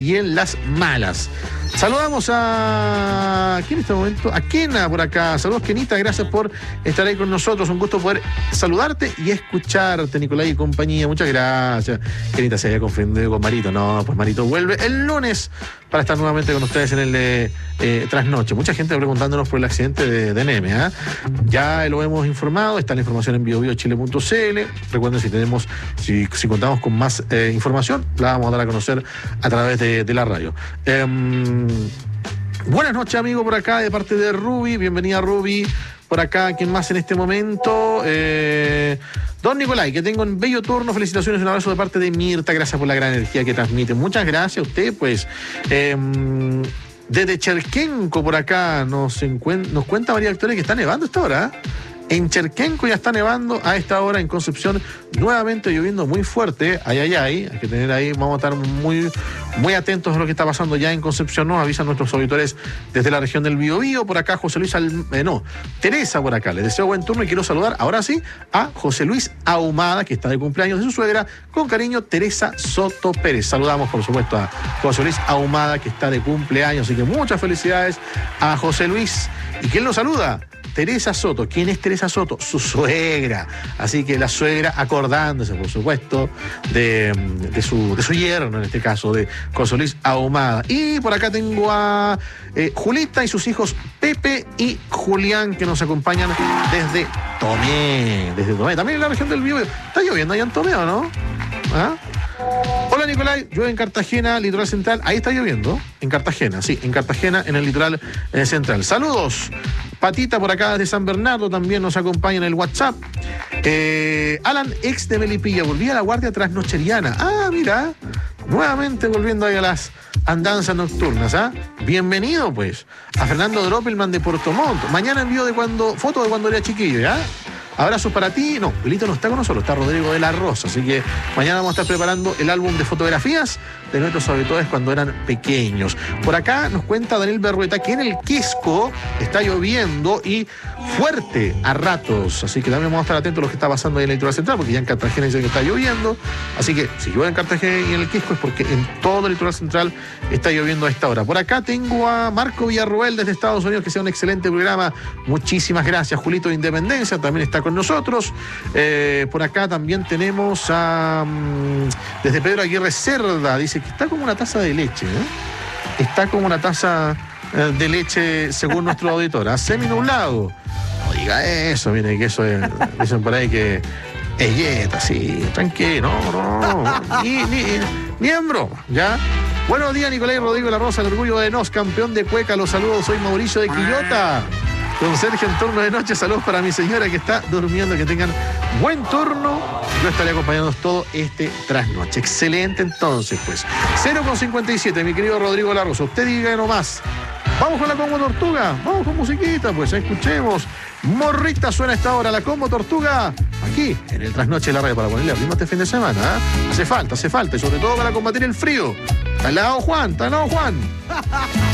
y en las malas. Saludamos a... ¿quién en este momento? A Kena por acá. Saludos, Kenita, gracias por estar ahí con nosotros. Un gusto poder saludarte y escucharte, Nicolás y compañía. Muchas gracias. Kenita se había confundido con Marito. No, pues Marito vuelve el lunes para estar nuevamente con ustedes en el trasnoche. Mucha gente preguntándonos por el accidente de Neme, ¿eh? Ya lo hemos informado, está la información en biobiochile.cl. Recuerden, si contamos con más información, la vamos a dar a conocer a través de la radio. Buenas noches, amigo, por acá de parte de Ruby. Bienvenida, Ruby. Por acá, ¿quién más en este momento? Don Nicolai, que tengo un bello turno. Felicitaciones, un abrazo de parte de Mirta. Gracias por la gran energía que transmite. Muchas gracias a usted, pues. Desde Cherquenco, por acá, nos cuenta María Victoria que está nevando a esta hora, ¿eh? En Cherquenco ya está nevando a esta hora. En Concepción nuevamente lloviendo muy fuerte. Hay que tener ahí, vamos a estar muy atentos a lo que está pasando ya en Concepción. Nos avisan nuestros auditores desde la región del Biobío. Por acá Teresa por acá. Les deseo buen turno y quiero saludar ahora sí a José Luis Ahumada, que está de cumpleaños de su suegra. Con cariño, Teresa Soto Pérez. Saludamos por supuesto a José Luis Ahumada, que está de cumpleaños, así que muchas felicidades a José Luis. ¿Y quién lo saluda? Teresa Soto. ¿Quién es Teresa Soto? Su suegra. Así que la suegra acordándose, por supuesto, de su yerno, en este caso, de José Luis Ahumada. Y por acá tengo a Julita y sus hijos Pepe y Julián, que nos acompañan desde Tomé. También en la región del Biobío. ¿Está lloviendo allá en Tomé o no? ¿Ah? Hola, Nicolai, llueve en Cartagena, litoral central. Ahí está lloviendo, en Cartagena, sí, en Cartagena, en el litoral central. Saludos. Patita por acá desde San Bernardo también nos acompaña en el WhatsApp. Alan, ex de Melipilla, volvía a la guardia trasnocheriana. Ah, mira, nuevamente volviendo ahí a las andanzas nocturnas, ¿ah? Bienvenido, pues, a Fernando Droppelman de Puerto Montt. Mañana envío fotos de cuando era chiquillo, ¿ya? Abrazos para ti. No, Wilito no está con nosotros, está Rodrigo de la Rosa. Así que mañana vamos a estar preparando el álbum de fotografías de nuestros auditores cuando eran pequeños. Por acá nos cuenta Daniel Berrueta que en el Quisco está lloviendo y fuerte a ratos. Así que también vamos a estar atentos a lo que está pasando ahí en la litoral central, porque ya en Cartagena dicen que está lloviendo. Así que si llueve en Cartagena y en el Quisco es porque en todo el litoral central está lloviendo a esta hora. Por acá tengo a Marco Villarroel desde Estados Unidos, que sea un excelente programa. Muchísimas gracias. Julito de Independencia también está con nosotros. Por acá también tenemos a desde Pedro Aguirre Cerda, dice que está como una taza de leche, ¿eh? Está como una taza de leche según nuestro auditor, semi-nublado. No diga eso, mire que eso es, dicen por ahí que es yeta, sí, tranquilo, no, ni en broma, ¿ya? Buenos días, Nicolás y Rodrigo de la Rosa, el orgullo de Nos, campeón de Cueca, los saludos, soy Mauricio de Quillota. Don Sergio, en turno de noche, saludos para mi señora que está durmiendo, que tengan buen turno. Yo estaré acompañándonos todo este trasnoche. Excelente, entonces, pues. 0,57, mi querido Rodrigo La Rosa. Usted diga nomás. Vamos con la Combo Tortuga, vamos con musiquita, pues escuchemos. Morrita suena a esta hora, la Combo Tortuga, aquí en el Trasnoche de la Radio, para ponerle ritmo este fin de semana, ¿eh? Hace falta, y sobre todo para combatir el frío. Está al lado Juan.